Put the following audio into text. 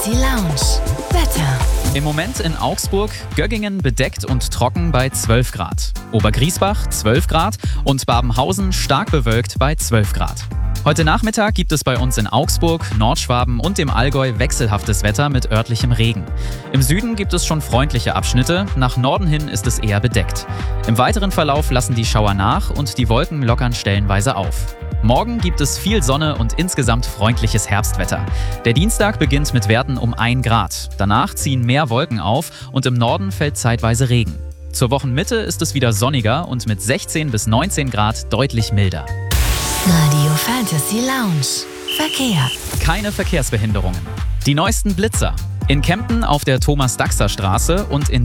Die Lounge. Wetter. Im Moment in Augsburg, Göggingen bedeckt und trocken bei 12 Grad. Obergriesbach 12 Grad und Babenhausen stark bewölkt bei 12 Grad. Heute Nachmittag gibt es bei uns in Augsburg, Nordschwaben und dem Allgäu wechselhaftes Wetter mit örtlichem Regen. Im Süden gibt es schon freundliche Abschnitte, nach Norden hin ist es eher bedeckt. Im weiteren Verlauf lassen die Schauer nach und die Wolken lockern stellenweise auf. Morgen gibt es viel Sonne und insgesamt freundliches Herbstwetter. Der Dienstag beginnt mit Werten um 1 Grad. Danach ziehen mehr Wolken auf und im Norden fällt zeitweise Regen. Zur Wochenmitte ist es wieder sonniger und mit 16 bis 19 Grad deutlich milder. Radio Fantasy Lounge. Verkehr. Keine Verkehrsbehinderungen. Die neuesten Blitzer. In Kempten auf der Thomas-Daxer-Straße und in